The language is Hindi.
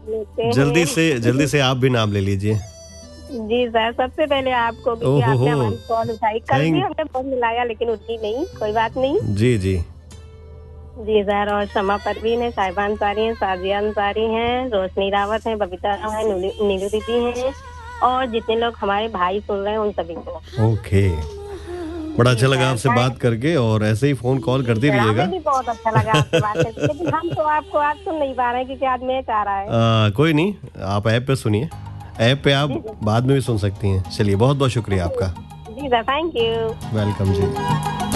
लेते हैं। जल्दी से आप भी नाम ले लीजिए। जी सर, सबसे पहले आपको, क्योंकि ओहो आपने हो, हमारी कॉल उठाई। कल भी थैंक हमने फोन मिलाया लेकिन उठी नहीं, कोई बात नहीं। जी जी। जी सर, और शमा परवीन है, साहिबा अंसारी हैं, साजिया अंसारी हैं, रोशनी रावत है, बबीता राव है, नीलू दीदी हैं, और जितने लोग हमारे भाई सुन रहे हैं उन सभी को। ओके, बड़ा जी अच्छा लगा सर, आपसे बात करके और ऐसे ही फ़ोन कॉल जी करते सर, हमें रहिएगा। भी बहुत अच्छा लगा आपसे बात करके, लेकिन हम तो आपको आज सुन नहीं पा रहे हैं क्योंकि आज मैच आ रहा है। कोई नहीं, आप ऐप पे सुनिए। ऐप पे जी आप सर। बाद में भी सुन सकती हैं। चलिए बहुत-बहुत शुक्रिया आपका। जी sir, thank you. Welcome ji.